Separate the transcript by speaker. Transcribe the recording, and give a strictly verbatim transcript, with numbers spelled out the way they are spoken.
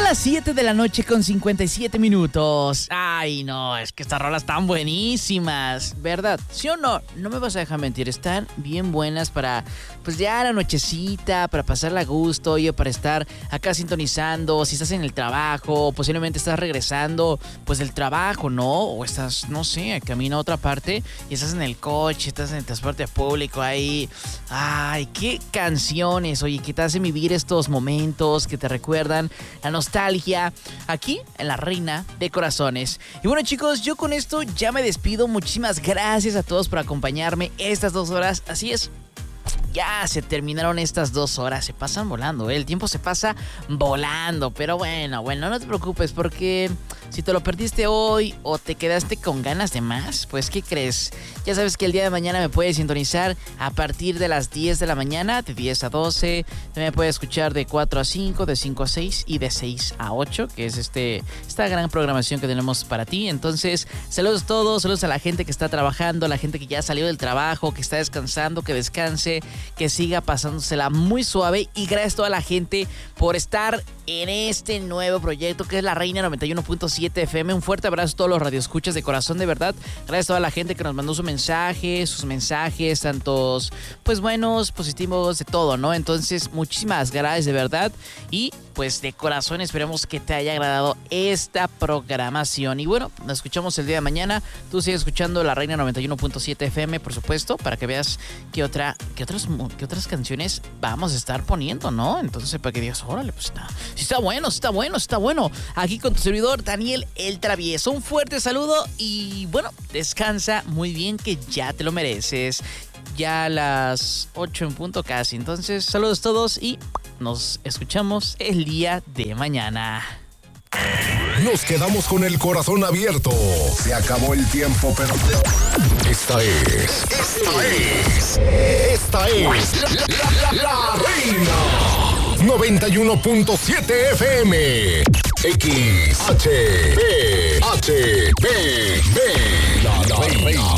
Speaker 1: las siete de la noche con cincuenta y siete minutos. Ay, no, es que estas rolas están buenísimas, ¿verdad? ¿Sí o no? No me vas a dejar mentir, están bien buenas para, pues ya la nochecita, para pasarla a gusto, yo para estar acá sintonizando, si estás en el trabajo, posiblemente estás regresando, pues del trabajo, ¿no? O estás, no sé, camino a otra parte y estás en el coche, estás en el transporte público ahí. Ay, qué canciones, oye, que te hacen vivir estos momentos, que te recuerdan la nostalgia, aquí en La Reina de Corazones. Y bueno, chicos, yo con esto ya me despido. Muchísimas gracias a todos por acompañarme estas dos horas. Así es, ya se terminaron estas dos horas. Se pasan volando, ¿eh? El tiempo se pasa volando. Pero bueno, bueno, no te preocupes, porque si te lo perdiste hoy o te quedaste con ganas de más, pues ¿qué crees? Ya sabes que el día de mañana me puedes sintonizar a partir de las diez de la mañana, de diez a doce. También me puedes escuchar de cuatro a cinco, de cinco a seis y de seis a ocho, que es este esta gran programación que tenemos para ti. Entonces, saludos a todos, saludos a la gente que está trabajando, a la gente que ya salió del trabajo, que está descansando, que descanse, que siga pasándosela muy suave. Y gracias a toda la gente por estar en este nuevo proyecto que es La Reina noventa y uno punto siete F M. Un fuerte abrazo a todos los radioescuchas de corazón, de verdad. Gracias a toda la gente que nos mandó su mensaje, sus mensajes, tantos pues buenos, positivos, de todo, ¿no? Entonces, muchísimas gracias de verdad. Y pues de corazón esperemos que te haya agradado esta programación. Y bueno, nos escuchamos el día de mañana. Tú sigues escuchando La Reina noventa y uno punto siete F M, por supuesto, para que veas qué otra, qué otras, qué otras canciones vamos a estar poniendo, ¿no? Entonces, para que digas, órale, pues está, sí está bueno, está bueno, está bueno. Aquí con tu servidor, Daniel el Travieso. Un fuerte saludo y bueno, descansa muy bien, que ya te lo mereces. Ya a las ocho en punto casi. Entonces, saludos a todos y nos escuchamos el día de mañana.
Speaker 2: Nos quedamos con el corazón abierto. Se acabó el tiempo, pero esta es, esta es, esta es la, la, la, la Reina noventa y uno punto siete F M. X H B H B B La, la Reina.